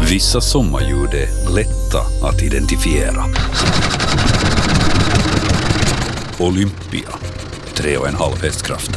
Vissa sommarljud är lätta att identifiera. Olympia, 3,5 hästkrafter.